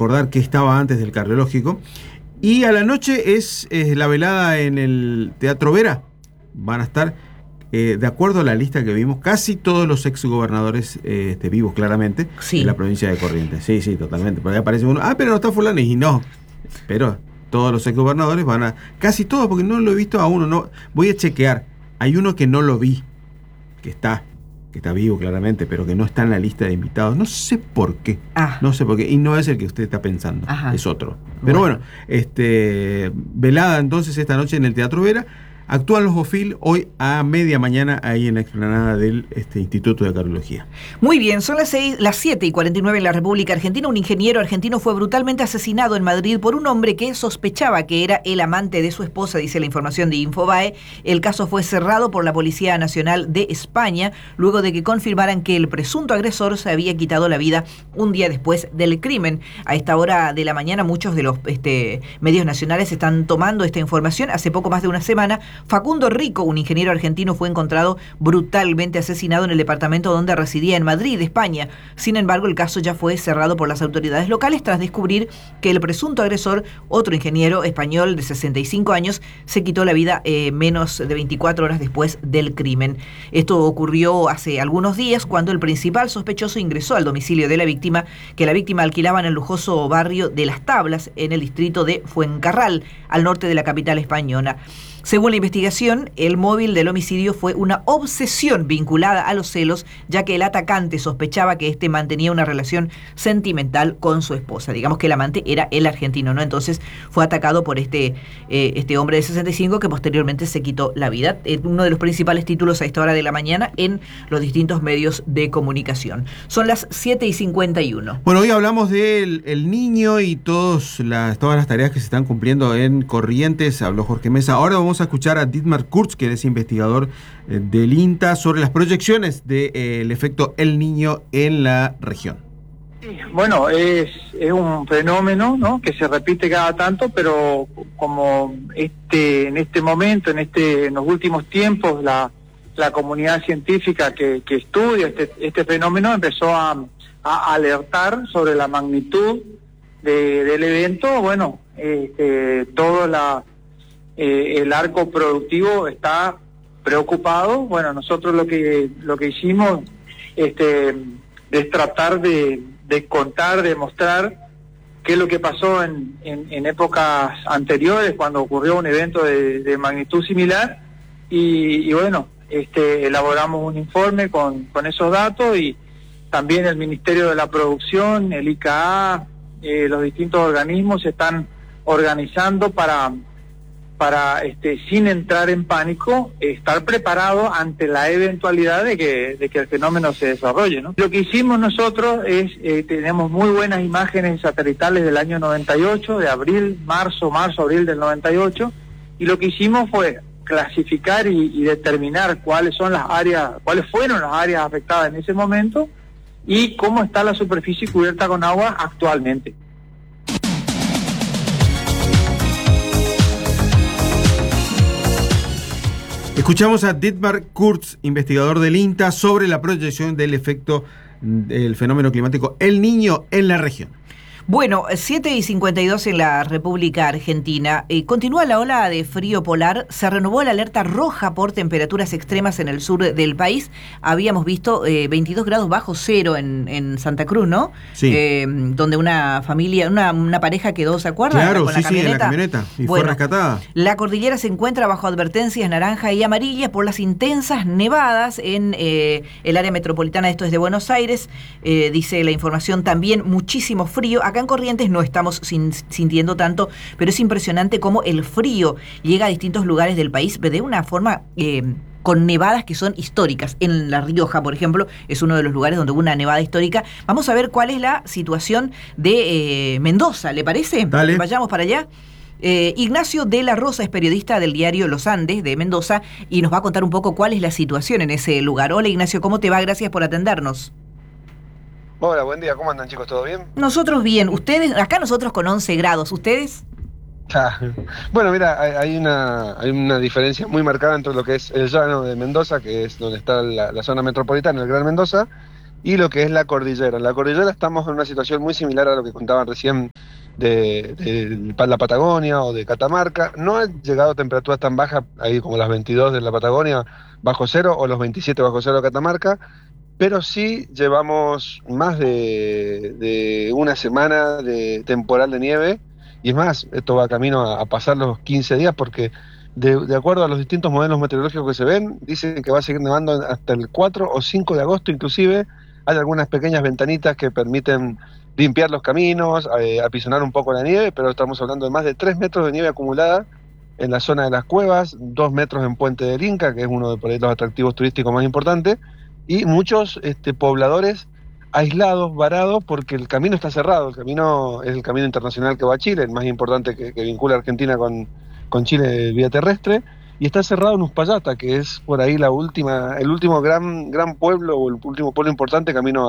recordar qué estaba antes del cardiológico. Y a la noche es la velada en el Teatro Vera. Van a estar, de acuerdo a la lista que vimos, casi todos los exgobernadores vivos, claramente, en la provincia de Corrientes. Sí, sí, totalmente. Por ahí aparece uno, pero no está fulano, y no. Pero todos los exgobernadores van a... Casi todos, porque no lo he visto a uno. No, voy a chequear. Hay uno que no lo vi, que está vivo claramente, pero que no está en la lista de invitados. No sé por qué. No sé por qué. Y no es el que usted está pensando. Es otro. Pero bueno, velada entonces esta noche en el Teatro Vera. Actúan los GOFIL hoy a media mañana ahí en la explanada del Instituto de Cardiología. Muy bien, son las 7:49 en la República Argentina. Un ingeniero argentino fue brutalmente asesinado en Madrid por un hombre que sospechaba que era el amante de su esposa, dice la información de Infobae. El caso fue cerrado por la Policía Nacional de España, luego de que confirmaran que el presunto agresor se había quitado la vida un día después del crimen. A esta hora de la mañana muchos de los medios nacionales están tomando esta información. Hace poco más de una semana, Facundo Rico, un ingeniero argentino, fue encontrado brutalmente asesinado en el departamento donde residía en Madrid, España. Sin embargo, el caso ya fue cerrado por las autoridades locales tras descubrir que el presunto agresor, otro ingeniero español de 65 años, se quitó la vida menos de 24 horas después del crimen. Esto ocurrió hace algunos días cuando el principal sospechoso ingresó al domicilio de la víctima, que la víctima alquilaba en el lujoso barrio de Las Tablas, en el distrito de Fuencarral, al norte de la capital española. Según la investigación, el móvil del homicidio fue una obsesión vinculada a los celos, ya que el atacante sospechaba que mantenía una relación sentimental con su esposa. Digamos que el amante era el argentino, ¿no? Entonces fue atacado por este hombre de 65 que posteriormente se quitó la vida. Uno de los principales títulos a esta hora de la mañana en los distintos medios de comunicación. Son las 7:51. Bueno, hoy hablamos del niño y todas las tareas que se están cumpliendo en Corrientes. Habló Jorge Mesa. Ahora vamos a escuchar a Dietmar Kurz, que es investigador del INTA, sobre las proyecciones del efecto El Niño en la región. Bueno, es un fenómeno, ¿no?, que se repite cada tanto, pero como en este momento, en los últimos tiempos, la comunidad científica que estudia este fenómeno empezó a alertar sobre la magnitud del evento. Bueno, todo el arco productivo está preocupado. Bueno, nosotros lo que hicimos es tratar de contar, de mostrar qué es lo que pasó en épocas anteriores cuando ocurrió un evento de magnitud similar, y bueno, elaboramos un informe con esos datos, y también el Ministerio de la Producción, el ICA, los distintos organismos se están organizando para sin entrar en pánico, estar preparado ante la eventualidad de que el fenómeno se desarrolle, ¿no? Lo que hicimos nosotros es, tenemos muy buenas imágenes satelitales del año 98, de marzo-abril del 98, y lo que hicimos fue clasificar y determinar cuáles fueron las áreas afectadas en ese momento y cómo está la superficie cubierta con agua actualmente. Escuchamos a Dietmar Kurz, investigador del INTA, sobre la proyección del efecto del fenómeno climático El Niño en la región. Bueno, 7:52 en la República Argentina. Continúa la ola de frío polar. Se renovó la alerta roja por temperaturas extremas en el sur del país. Habíamos visto 22 grados bajo cero en Santa Cruz, ¿no? Sí. Donde una familia, una pareja quedó, ¿se acuerdan? Claro, con la camioneta. en la camioneta. Y fue rescatada. La cordillera se encuentra bajo advertencias naranja y amarilla por las intensas nevadas en el área metropolitana. Esto es de Buenos Aires. Dice la información también muchísimo frío. Acá en Corrientes no estamos sintiendo tanto, pero es impresionante cómo el frío llega a distintos lugares del país de una forma con nevadas que son históricas. En La Rioja, por ejemplo, es uno de los lugares donde hubo una nevada histórica. Vamos a ver cuál es la situación de Mendoza, ¿le parece? Dale. Vayamos para allá. Ignacio de la Rosa es periodista del diario Los Andes de Mendoza y nos va a contar un poco cuál es la situación en ese lugar. Hola Ignacio, ¿cómo te va? Gracias por atendernos. Hola, buen día. ¿Cómo andan, chicos? ¿Todo bien? Nosotros bien. ¿Ustedes? Acá nosotros con 11 grados. ¿Ustedes? Bueno, mira, hay una diferencia muy marcada entre lo que es el llano de Mendoza, que es donde está la zona metropolitana, el Gran Mendoza, y lo que es la cordillera. En la cordillera estamos en una situación muy similar a lo que contaban recién de la Patagonia o de Catamarca. No han llegado a temperaturas tan bajas, ahí como las 22 de la Patagonia bajo cero o los 27 bajo cero de Catamarca, pero sí llevamos más de una semana de temporal de nieve, y es más, esto va camino a pasar los 15 días porque de acuerdo a los distintos modelos meteorológicos que se ven, dicen que va a seguir nevando hasta el 4 o 5 de agosto inclusive. Hay algunas pequeñas ventanitas que permiten limpiar los caminos, apisonar un poco la nieve, pero estamos hablando de más de 3 metros de nieve acumulada en la zona de las cuevas, 2 metros en Puente del Inca, que es uno de por ahí los atractivos turísticos más importantes, y muchos pobladores aislados, varados, porque el camino está cerrado. El camino es el camino internacional que va a Chile, el más importante que vincula a Argentina con Chile vía terrestre, y está cerrado en Uspallata, que es por ahí el último gran pueblo, o el último pueblo importante camino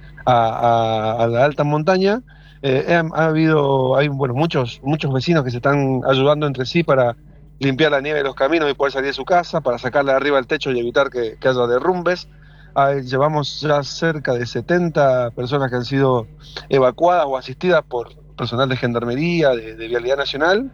a la alta montaña. Hay bueno, muchos vecinos que se están ayudando entre sí para limpiar la nieve de los caminos y poder salir de su casa, para sacarla de arriba del techo y evitar que haya derrumbes. Llevamos ya cerca de 70 personas que han sido evacuadas o asistidas por personal de Gendarmería, de Vialidad Nacional.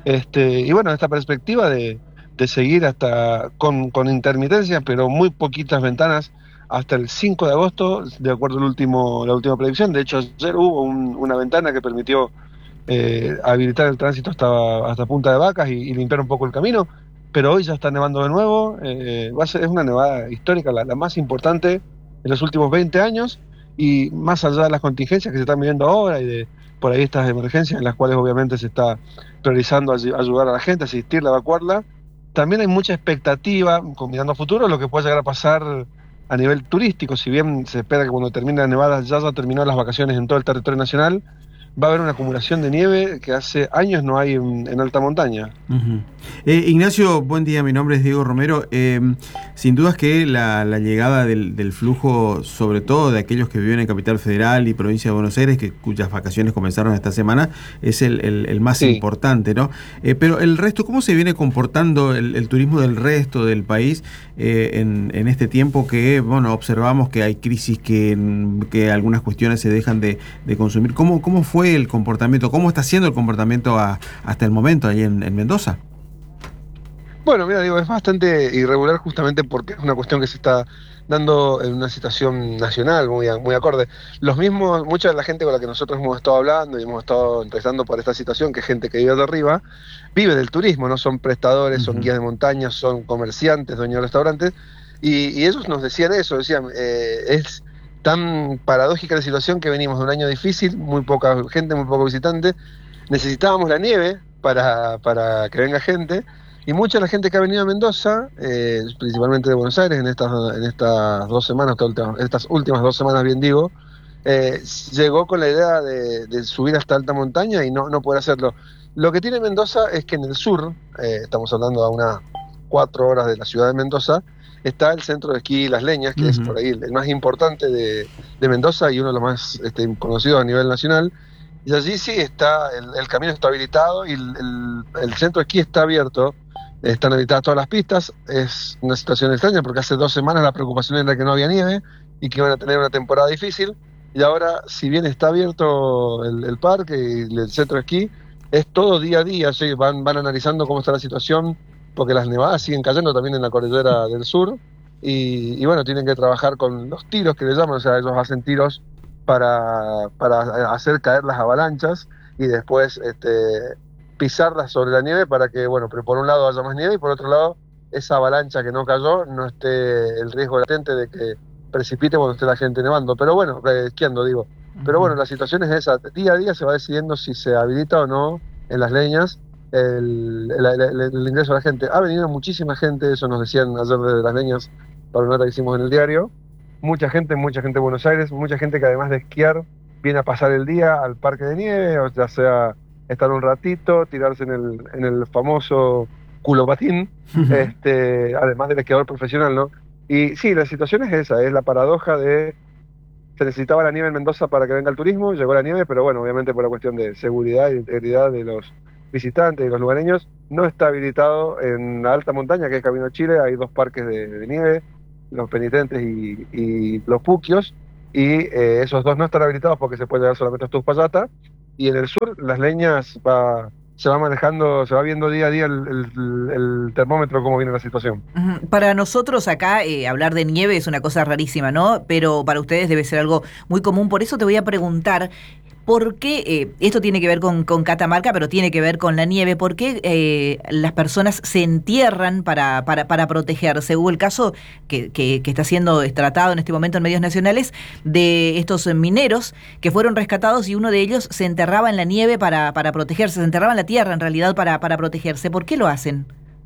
Y bueno, esta perspectiva de seguir hasta con intermitencias, pero muy poquitas ventanas, hasta el 5 de agosto, de acuerdo a la última predicción. De hecho, ayer hubo una ventana que permitió habilitar el tránsito hasta Punta de Vacas y limpiar un poco el camino, pero hoy ya está nevando de nuevo. Es una nevada histórica, la más importante en los últimos 20 años, y más allá de las contingencias que se están viviendo ahora y de por ahí estas emergencias en las cuales obviamente se está priorizando ayudar a la gente, asistirla, evacuarla, también hay mucha expectativa, mirando a futuro, lo que puede llegar a pasar a nivel turístico. Si bien se espera que cuando termine la nevada ya terminó las vacaciones en todo el territorio nacional, va a haber una acumulación de nieve que hace años no hay en alta montaña. Uh-huh. Ignacio, buen día, mi nombre es Diego Romero. Sin dudas que la llegada del flujo, sobre todo de aquellos que viven en Capital Federal y Provincia de Buenos Aires, cuyas vacaciones comenzaron esta semana, es el más importante, ¿no? Pero el resto, ¿cómo se viene comportando el turismo del resto del país en este tiempo que, bueno, observamos que hay crisis, que algunas cuestiones se dejan de consumir? ¿Cómo fue el comportamiento? ¿Cómo está siendo el comportamiento hasta el momento ahí en Mendoza? Bueno, mira, digo, es bastante irregular justamente porque es una cuestión que se está dando en una situación nacional muy acorde. Mucha de la gente con la que nosotros hemos estado hablando y hemos estado entrevistando por esta situación, que es gente que vive de arriba, vive del turismo, no son prestadores, son guías de montaña, son comerciantes, dueños de restaurantes, y ellos nos decían eso, es tan paradójica la situación que venimos de un año difícil, muy poca gente, muy poco visitante, necesitábamos la nieve para que venga gente, y mucha de la gente que ha venido a Mendoza, principalmente de Buenos Aires, en estas 2 semanas, estas últimas 2 semanas bien digo, llegó con la idea de subir hasta alta montaña y no poder hacerlo. Lo que tiene Mendoza es que en el sur, estamos hablando a unas 4 horas de la ciudad de Mendoza, está el centro de esquí Las Leñas, que es por ahí el más importante de Mendoza y uno de los más conocidos a nivel nacional. Y allí sí está, el camino está habilitado y el centro de esquí está abierto, están habilitadas todas las pistas. Es una situación extraña porque hace 2 semanas la preocupación era que no había nieve y que iban a tener una temporada difícil, y ahora, si bien está abierto el parque y el centro de esquí, es todo día a día. ¿Sí? Van analizando cómo está la situación, porque las nevadas siguen cayendo también en la cordillera del sur, y bueno, tienen que trabajar con los tiros que le llaman, o sea, ellos hacen tiros para hacer caer las avalanchas y después pisarlas sobre la nieve para que, bueno, pero por un lado haya más nieve y por otro lado esa avalancha que no cayó no esté el riesgo latente de que precipite cuando esté la gente nevando, pero bueno, esquiando digo. Pero bueno, la situación es esa, día a día se va decidiendo si se habilita o no en Las Leñas el ingreso de la gente. Ha venido muchísima gente, eso nos decían ayer desde Las Leñas para una nota que hicimos en el diario. Mucha gente de Buenos Aires, mucha gente que además de esquiar viene a pasar el día al parque de nieve, o ya sea estar un ratito, tirarse en el famoso culopatín, además del esquiador profesional, ¿no? Y sí, la situación es esa, es la paradoja de se necesitaba la nieve en Mendoza para que venga el turismo, llegó la nieve, pero bueno, obviamente por la cuestión de seguridad e integridad de los visitantes y los lugareños, no está habilitado en la alta montaña, que es Camino a Chile. Hay 2 parques de nieve, los Penitentes y los Puquios, y esos dos no están habilitados porque se puede llegar solamente a Uspallata, y en el sur las leñas se va manejando, se va viendo día a día el termómetro cómo viene la situación. Para nosotros acá hablar de nieve es una cosa rarísima, ¿no? Pero para ustedes debe ser algo muy común. Por eso te voy a preguntar, ¿por qué, esto tiene que ver con Catamarca, pero tiene que ver con la nieve, por qué las personas se entierran para protegerse? Hubo el caso que está siendo tratado en este momento en medios nacionales de estos mineros que fueron rescatados y uno de ellos se enterraba en la nieve para protegerse, se enterraba en la tierra en realidad para protegerse. ¿Por qué lo hacen?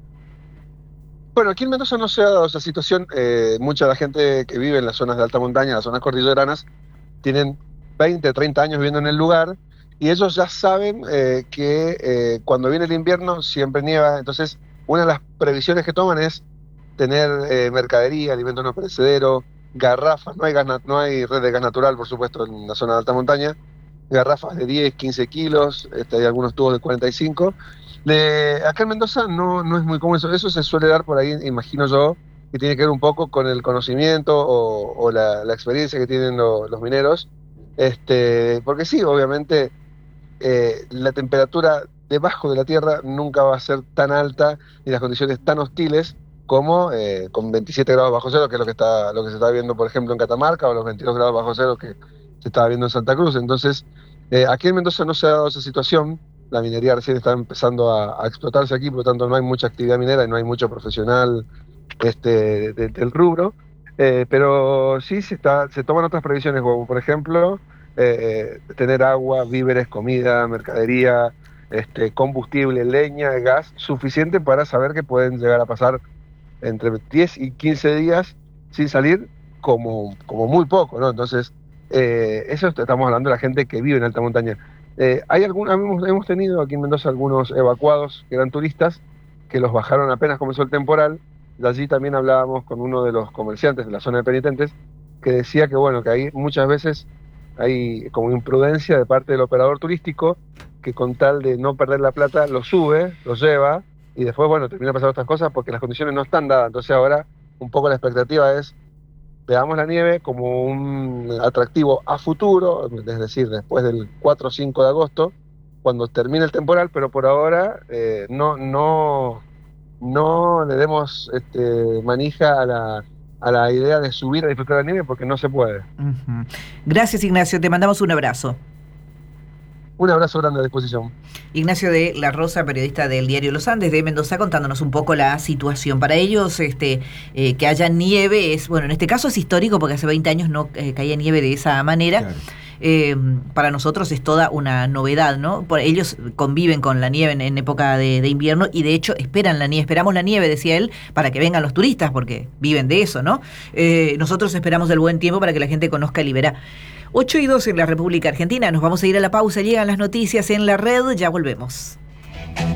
Bueno, aquí en Mendoza no se ha dado esa situación. Mucha de la gente que vive en las zonas de alta montaña, las zonas cordilleranas, tienen 20, 30 años viviendo en el lugar y ellos ya saben que cuando viene el invierno siempre nieva. Entonces, una de las previsiones que toman es tener mercadería, alimentos no perecederos, garrafas. No hay red de gas natural, por supuesto, en la zona de alta montaña. Garrafas de 10, 15 kilos, hay algunos tubos de 45. Acá en Mendoza no es muy común eso. Eso se suele dar por ahí, imagino yo, que tiene que ver un poco con el conocimiento o la experiencia que tienen los mineros. Porque sí, obviamente la temperatura debajo de la tierra nunca va a ser tan alta y las condiciones tan hostiles como con 27 grados bajo cero, que es lo que se está viendo, por ejemplo, en Catamarca, o los 22 grados bajo cero que se estaba viendo en Santa Cruz. Entonces, aquí en Mendoza no se ha dado esa situación. La minería recién está empezando a explotarse aquí, por lo tanto no hay mucha actividad minera y no hay mucho profesional del rubro. Pero sí se toman otras previsiones, como por ejemplo tener agua, víveres, comida, mercadería, combustible, leña, gas, suficiente para saber que pueden llegar a pasar entre 10 y 15 días sin salir como muy poco, ¿no? Entonces, eso estamos hablando de la gente que vive en alta montaña. Hemos tenido aquí en Mendoza algunos evacuados que eran turistas, que los bajaron apenas comenzó el temporal. De allí también hablábamos con uno de los comerciantes de la zona de penitentes, que decía que bueno, que ahí muchas veces hay como imprudencia de parte del operador turístico, que con tal de no perder la plata lo sube, lo lleva, y después bueno, termina pasando estas cosas porque las condiciones no están dadas. Entonces ahora un poco la expectativa es, veamos la nieve como un atractivo a futuro, es decir, después del 4 o 5 de agosto, cuando termine el temporal, pero por ahora no le demos manija a la idea de subir a disfrutar la nieve, porque no se puede. Uh-huh. Gracias, Ignacio, te mandamos un abrazo. Un abrazo grande a disposición. Ignacio de la Rosa, periodista del diario Los Andes de Mendoza, contándonos un poco la situación. Para ellos, que haya nieve es, bueno, en este caso es histórico porque hace 20 años no caía nieve de esa manera. Claro. Para nosotros es toda una novedad, ¿no? Ellos conviven con la nieve en época de invierno y de hecho esperamos la nieve, decía él, para que vengan los turistas, porque viven de eso, ¿no? Nosotros esperamos el buen tiempo para que la gente conozca el Iberá. 8:02 en la República Argentina. Nos vamos a ir a la pausa. Llegan las noticias en la red. Ya volvemos.